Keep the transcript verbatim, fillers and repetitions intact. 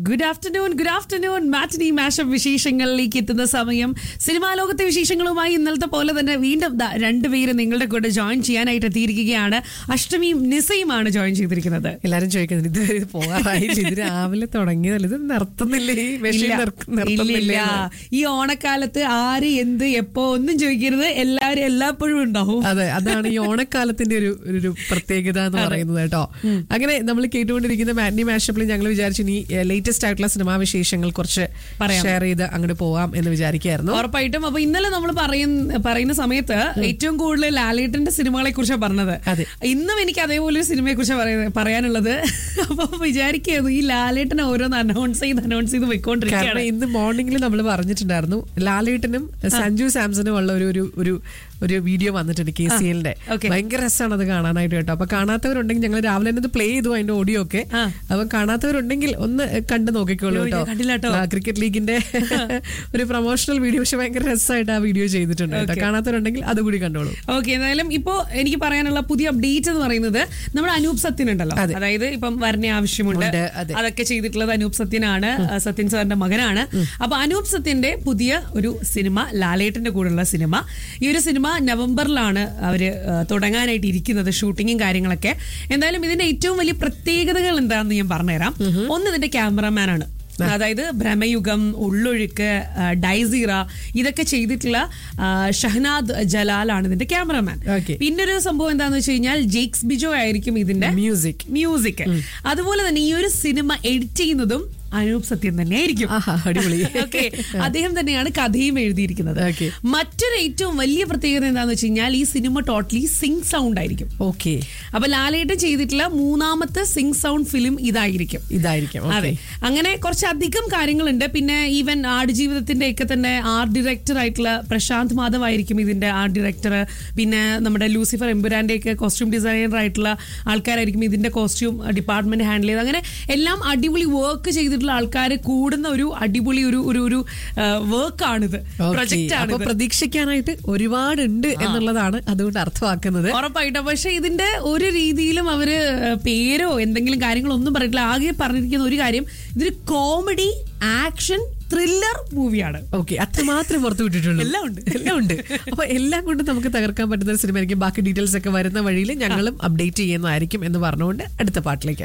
Good afternoon good afternoon മാറ്റിനി mashup വിശേഷങ്ങളിലേക്ക് എത്തുന്ന സമയം. സിനിമാ ലോകത്തെ വിശേഷങ്ങളുമായി ഇന്നലത്തെ പോലെ തന്നെ വീണ്ടും രണ്ടുപേര് നിങ്ങളുടെ കൂടെ ജോയിൻ ചെയ്യാനായിട്ട് എത്തിയിരിക്കുകയാണ്. അഷ്ടമിയും നിസയുമാണ് ജോയിൻ ചെയ്തിരിക്കുന്നത്. എല്ലാരും ചോദിക്കുന്നത് ഇതുവരെ ഇത് പോകാറായില്ല, ഇത് രാവിലെ തുടങ്ങിയതല്ല, ഇത് നിർത്തുന്നില്ലേ? ഇല്ല, ഈ ഓണക്കാലത്ത് ആര് എന്ത് എപ്പോ ഒന്നും ചോദിക്കരുത്, എല്ലാവരും എല്ലാപ്പോഴും ഉണ്ടാവും. അതെ, അതാണ് ഈ ഓണക്കാലത്തിന്റെ ഒരു ഒരു പ്രത്യേകത എന്ന് പറയുന്നത് കേട്ടോ. അങ്ങനെ നമ്മൾ കേട്ടുകൊണ്ടിരിക്കുന്ന മാറ്റിനി മാഷപ്പിൽ ഞങ്ങൾ വിചാരിച്ചു നീ ലേറ്റസ്റ്റ് ആയിട്ടുള്ള സിനിമാ വിശേഷങ്ങൾ കുറച്ച് ഷെയർ ചെയ്ത് അങ്ങോട്ട് പോവാം എന്ന് വിചാരിക്കായിരുന്നു. ഉറപ്പായിട്ടും. അപ്പൊ ഇന്നലെ നമ്മൾ പറയുന്ന സമയത്ത് ഏറ്റവും കൂടുതൽ ലാലേട്ടന്റെ സിനിമകളെ കുറിച്ചാണ് പറഞ്ഞത്. ഇന്നും എനിക്ക് അതേപോലെ ഒരു സിനിമയെ കുറിച്ച് പറയാനുള്ളത്. അപ്പൊ വിചാരിക്കുന്നു ഈ ലാലേട്ടനെ ഓരോന്ന് അനൗൺസ് ചെയ്ത് അനൗൺസ് ചെയ്ത് പോയിക്കൊണ്ടിരിക്കുകയാണ്. ഇന്ന് മോർണിംഗിൽ നമ്മൾ പറഞ്ഞിട്ടുണ്ടായിരുന്നു ലാലേട്ടനും സഞ്ജു സാംസണും ഉള്ള ഒരു ഒരു ഒരു വീഡിയോ വന്നിട്ടുണ്ട് കെ സി എല്ലിന്റെ. ഭയങ്കര രസമാണ് അത് കാണാനായിട്ട് കേട്ടോ. അപ്പൊ കാണാത്തവരുണ്ടെങ്കിൽ ഞങ്ങൾ രാവിലെ തന്നെ പ്ലേ ചെയ്തു അതിന്റെ ഓഡിയോ ഒക്കെ. അപ്പൊ കാണാത്തവരുണ്ടെങ്കിൽ ഒന്ന് കണ്ടു നോക്കിക്കോളൂ കേട്ടോ. ക്രിക്കറ്റ് ലീഗിന്റെ ഒരു പ്രൊമോഷണൽ വീഡിയോ, പക്ഷെ ഭയങ്കര രസമായിട്ട് ആ വീഡിയോ ചെയ്തിട്ടുണ്ട് കേട്ടോ. കാണാത്തവരുണ്ടെങ്കിൽ അതുകൂടി കണ്ടോളൂ. ഓക്കെ, എന്തായാലും ഇപ്പോ എനിക്ക് പറയാനുള്ള പുതിയ അപ്ഡേറ്റ് എന്ന് പറയുന്നത് നമ്മുടെ അനൂപ് സത്യൻ ഉണ്ടല്ലോ, അതായത് ഇപ്പം വരണ ആവശ്യമുണ്ട് അതൊക്കെ ചെയ്തിട്ടുള്ളത് അനൂപ് സത്യനാണ്, സത്യൻ സാറിന്റെ മകനാണ്. അപ്പൊ അനൂപ് സത്യന്റെ പുതിയ ഒരു സിനിമ, ലാലേട്ടന്റെ കൂടെയുള്ള സിനിമ. ഈ ഒരു സിനിമ നവംബറിലാണ് അവര് തുടങ്ങാനായിട്ട് ഇരിക്കുന്നത്, ഷൂട്ടിങ്ങും കാര്യങ്ങളൊക്കെ. എന്തായാലും ഇതിന്റെ ഏറ്റവും വലിയ പ്രത്യേകതകൾ എന്താണെന്ന് ഞാൻ പറഞ്ഞുതരാം. ഒന്ന്, ഇതിന്റെ ക്യാമറമാൻ ആണ്. അതായത് ഭ്രമയുഗം, ഉള്ളൊഴുക്ക്, ഡൈസീറ ഇതൊക്കെ ചെയ്തിട്ടുള്ള ഷഹനാദ് ജലാലാണ് ഇതിന്റെ ക്യാമറമാൻ. പിന്നൊരു സംഭവം എന്താന്ന് വെച്ച് കഴിഞ്ഞാൽ ജെയ്ക്സ് ബിജോ ആയിരിക്കും ഇതിന്റെ മ്യൂസിക് മ്യൂസിക് അതുപോലെ തന്നെ ഈ ഒരു സിനിമ എഡിറ്റ് ചെയ്യുന്നതും അനൂപ് സത്യൻ തന്നെയായിരിക്കും. ഓക്കെ, അദ്ദേഹം തന്നെയാണ് കഥയും എഴുതിയിരിക്കുന്നത്. മറ്റൊരു ഏറ്റവും വലിയ പ്രത്യേകത എന്താന്ന് വെച്ച് കഴിഞ്ഞാൽ ഈ സിനിമ ടോട്ടലി സിങ് സൗണ്ട് ആയിരിക്കും. ഓക്കെ, അപ്പൊ ലാലേട്ടൻ ചെയ്തിട്ടുള്ള മൂന്നാമത്തെ സിങ് സൗണ്ട് ഫിലിം ഇതായിരിക്കും ഇതായിരിക്കും അതെ, അങ്ങനെ കുറച്ചധികം കാര്യങ്ങളുണ്ട്. പിന്നെ ഈവൻ ആടുജീവിതത്തിന്റെ ഒക്കെ തന്നെ ആർട്ട് ഡയറക്ടർ ആയിട്ടുള്ള പ്രശാന്ത് മാധവ് ആയിരിക്കും ഇതിന്റെ ആർട്ട് ഡയറക്ടർ. പിന്നെ നമ്മുടെ ലൂസിഫർ എമ്പുരാന്റെ ഒക്കെ കോസ്റ്റ്യൂം ഡിസൈനർ ആയിട്ടുള്ള ആൾക്കാരായിരിക്കും ഇതിന്റെ കോസ്റ്റ്യൂം ഡിപ്പാർട്ട്മെന്റ് ഹാൻഡിൽ ചെയ്ത്. അങ്ങനെ എല്ലാം അടിപൊളി വർക്ക് ചെയ്തിട്ടുള്ള ആൾക്കാര് കൂടുന്ന ഒരു അടിപൊളി ഒരു ഒരു ഒരു വർക്കാണിത്, പ്രൊജക്റ്റ് ആണ്. പ്രതീക്ഷിക്കാനായിട്ട് ഒരുപാടുണ്ട് എന്നുള്ളതാണ് അതുകൊണ്ട് അർത്ഥമാക്കുന്നത്. ഉറപ്പായിട്ടും. പക്ഷെ ഇതിന്റെ ഒരു രീതിയിലും അവര് പേരോ എന്തെങ്കിലും കാര്യങ്ങളോ ഒന്നും പറഞ്ഞിട്ടില്ല. ആകെ പറഞ്ഞിരിക്കുന്ന ഒരു കാര്യം, ഇതൊരു കോമഡി ആക്ഷൻ ത്രില്ലർ മൂവിയാണ്. ഓക്കെ, അത്രമാത്രം പുറത്തു വിട്ടിട്ടുള്ളൂ. എല്ലാം ഉണ്ട് എല്ലാം ഉണ്ട് അപ്പൊ എല്ലാം കൊണ്ട് നമുക്ക് തകർക്കാൻ പറ്റുന്ന സിനിമ ആയിരിക്കും. ബാക്കി ഡീറ്റെയിൽസ് ഒക്കെ വരുന്ന വഴിയിൽ ഞങ്ങളും അപ്ഡേറ്റ് ചെയ്യുന്നതായിരിക്കും എന്ന് പറഞ്ഞുകൊണ്ട് അടുത്ത പാട്ടിലേക്ക്